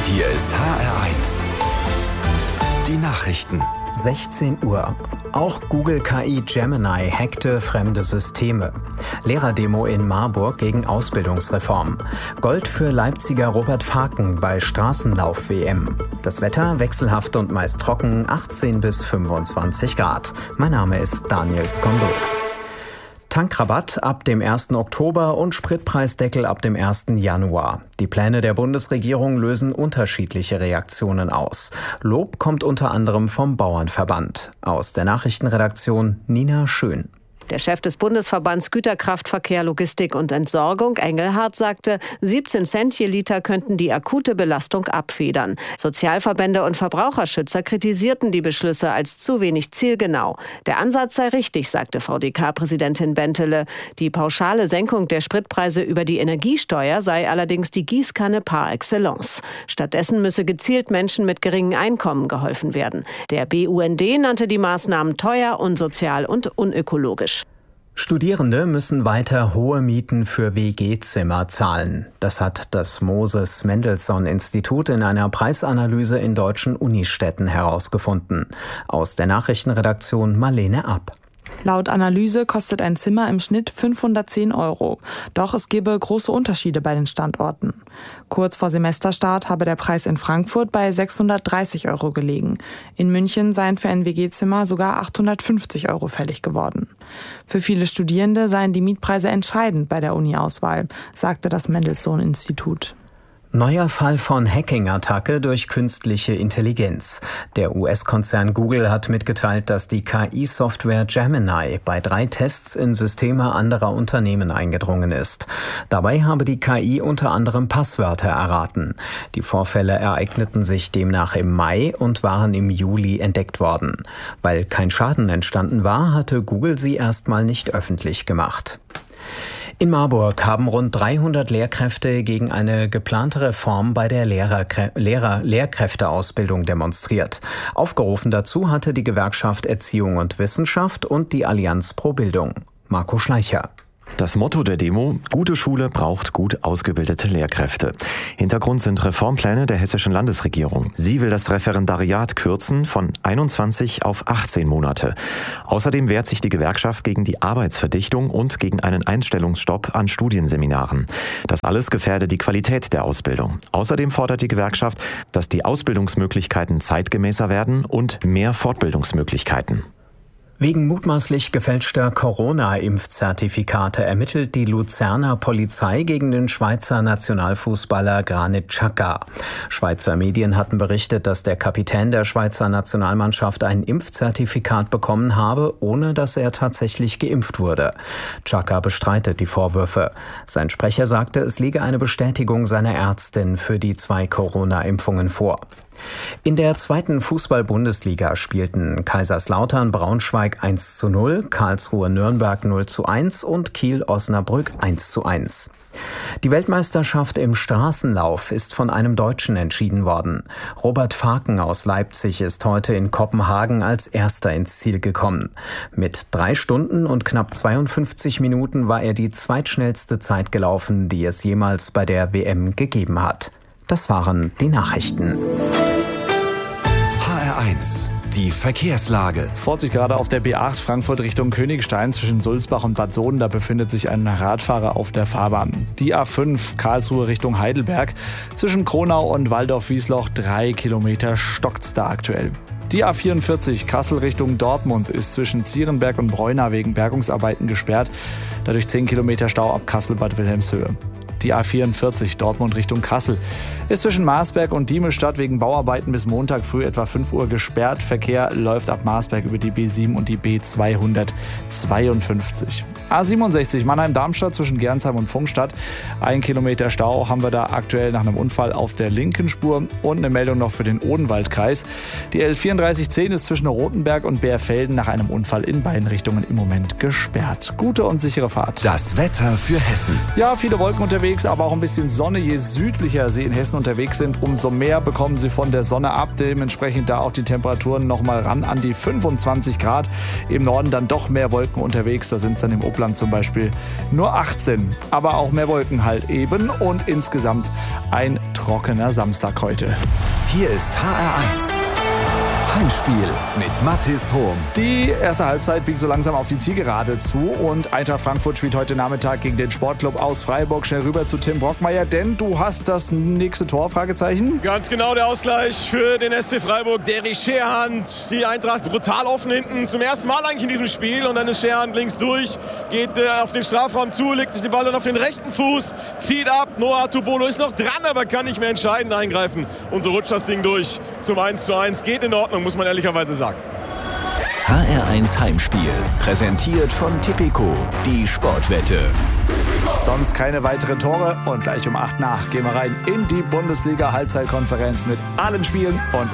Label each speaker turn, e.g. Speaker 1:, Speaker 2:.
Speaker 1: Hier ist HR1. Die Nachrichten.
Speaker 2: 16 Uhr. Auch Google KI Gemini hackte fremde Systeme. Lehrerdemo in Marburg gegen Ausbildungsreform. Gold für Leipziger Robert Faken bei Straßenlauf-WM. Das Wetter wechselhaft und meist trocken, 18 bis 25 Grad. Mein Name ist Daniel Skondo. Tankrabatt ab dem 1. Oktober und Spritpreisdeckel ab dem 1. Januar. Die Pläne der Bundesregierung lösen unterschiedliche Reaktionen aus. Lob kommt unter anderem vom Bauernverband. Aus der Nachrichtenredaktion Nina Schön.
Speaker 3: Der Chef des Bundesverbands Güterkraftverkehr, Logistik und Entsorgung, Engelhardt, sagte, 17 Cent je Liter könnten die akute Belastung abfedern. Sozialverbände und Verbraucherschützer kritisierten die Beschlüsse als zu wenig zielgenau. Der Ansatz sei richtig, sagte VDK-Präsidentin Bentele. Die pauschale Senkung der Spritpreise über die Energiesteuer sei allerdings die Gießkanne par excellence. Stattdessen müsse gezielt Menschen mit geringen Einkommen geholfen werden. Der BUND nannte die Maßnahmen teuer, unsozial und unökologisch.
Speaker 2: Studierende müssen weiter hohe Mieten für WG-Zimmer zahlen. Das hat das Moses-Mendelssohn-Institut in einer Preisanalyse in deutschen Unistädten herausgefunden. Aus der Nachrichtenredaktion Marlene App.
Speaker 4: Laut Analyse kostet ein Zimmer im Schnitt 510 €. Doch es gebe große Unterschiede bei den Standorten. Kurz vor Semesterstart habe der Preis in Frankfurt bei 630 € gelegen. In München seien für ein WG-Zimmer sogar 850 € fällig geworden. Für viele Studierende seien die Mietpreise entscheidend bei der Uni-Auswahl, sagte das Mendelssohn-Institut.
Speaker 2: Neuer Fall von Hacking-Attacke durch künstliche Intelligenz. Der US-Konzern Google hat mitgeteilt, dass die KI-Software Gemini bei 3 Tests in Systeme anderer Unternehmen eingedrungen ist. Dabei habe die KI unter anderem Passwörter erraten. Die Vorfälle ereigneten sich demnach im Mai und waren im Juli entdeckt worden. Weil kein Schaden entstanden war, hatte Google sie erstmal nicht öffentlich gemacht. In Marburg haben rund 300 Lehrkräfte gegen eine geplante Reform bei der Lehrkräfteausbildung demonstriert. Aufgerufen dazu hatte die Gewerkschaft Erziehung und Wissenschaft und die Allianz pro Bildung. Marco Schleicher.
Speaker 5: Das Motto der Demo: Gute Schule braucht gut ausgebildete Lehrkräfte. Hintergrund sind Reformpläne der hessischen Landesregierung. Sie will das Referendariat kürzen von 21 auf 18 Monate. Außerdem wehrt sich die Gewerkschaft gegen die Arbeitsverdichtung und gegen einen Einstellungsstopp an Studienseminaren. Das alles gefährde die Qualität der Ausbildung. Außerdem fordert die Gewerkschaft, dass die Ausbildungsmöglichkeiten zeitgemäßer werden und mehr Fortbildungsmöglichkeiten.
Speaker 2: Wegen mutmaßlich gefälschter Corona-Impfzertifikate ermittelt die Luzerner Polizei gegen den Schweizer Nationalfußballer Granit Xhaka. Schweizer Medien hatten berichtet, dass der Kapitän der Schweizer Nationalmannschaft ein Impfzertifikat bekommen habe, ohne dass er tatsächlich geimpft wurde. Xhaka bestreitet die Vorwürfe. Sein Sprecher sagte, es liege eine Bestätigung seiner Ärztin für die 2 Corona-Impfungen vor. In der 2. Fußball-Bundesliga spielten Kaiserslautern Braunschweig 1:0, Karlsruhe Nürnberg 0:1 und Kiel Osnabrück 1:1. Die Weltmeisterschaft im Straßenlauf ist von einem Deutschen entschieden worden. Robert Faken aus Leipzig ist heute in Kopenhagen als Erster ins Ziel gekommen. Mit 3 Stunden und knapp 52 Minuten war er die zweitschnellste Zeit gelaufen, die es jemals bei der WM gegeben hat. Das waren die Nachrichten.
Speaker 1: HR1, die Verkehrslage.
Speaker 6: Vorzug gerade auf der B8 Frankfurt Richtung Königstein zwischen Sulzbach und Bad Soden. Da befindet sich ein Radfahrer auf der Fahrbahn. Die A5 Karlsruhe Richtung Heidelberg. Zwischen Kronau und Waldorf-Wiesloch 3 Kilometer stockt's da aktuell. Die A44 Kassel Richtung Dortmund ist zwischen Zierenberg und Breuna wegen Bergungsarbeiten gesperrt. Dadurch 10 Kilometer Stau ab Kassel-Bad Wilhelmshöhe. Die A44 Dortmund Richtung Kassel ist zwischen Marsberg und Diemelsstadt wegen Bauarbeiten bis Montag früh etwa 5 Uhr gesperrt. Verkehr läuft ab Marsberg über die B7 und die B252. A67 Mannheim-Darmstadt zwischen Gernsheim und Pfungstadt. 1 Kilometer Stau haben wir da aktuell nach einem Unfall auf der linken Spur. Und eine Meldung noch für den Odenwaldkreis. Die L3410 ist zwischen Rotenberg und Bärfelden nach einem Unfall in beiden Richtungen im Moment gesperrt. Gute und sichere Fahrt.
Speaker 1: Das Wetter für Hessen.
Speaker 6: Ja, viele Wolken unterwegs, aber auch ein bisschen Sonne. Je südlicher Sie in Hessen unterwegs sind, umso mehr bekommen Sie von der Sonne ab. Dementsprechend da auch die Temperaturen nochmal ran an die 25 Grad. Im Norden dann doch mehr Wolken unterwegs. Da sind es dann im Oberland zum Beispiel nur 18. Aber auch mehr Wolken halt eben und insgesamt ein trockener Samstag heute.
Speaker 1: Hier ist HR1 Heimspiel mit Mathis Hohm.
Speaker 6: Die erste Halbzeit biegt so langsam auf die Zielgerade zu und Eintracht Frankfurt spielt heute Nachmittag gegen den Sportclub aus Freiburg. Schnell rüber zu Tim Brockmeier, denn du hast das nächste Tor, Fragezeichen?
Speaker 7: Ganz genau, der Ausgleich für den SC Freiburg. Derrick Scherhand, die Eintracht brutal offen hinten, zum ersten Mal eigentlich in diesem Spiel. Und dann ist Scherhand links durch, geht auf den Strafraum zu, legt sich den Ball dann auf den rechten Fuß, zieht ab. Noah Tubolo ist noch dran, aber kann nicht mehr entscheidend eingreifen. Und so rutscht das Ding durch zum 1:1. Geht in Ordnung, muss man ehrlicherweise sagen.
Speaker 1: HR1 Heimspiel, präsentiert von Tipico, die Sportwette.
Speaker 6: Sonst keine weiteren Tore und gleich um 8 nach gehen wir rein in die Bundesliga-Halbzeitkonferenz mit allen Spielen und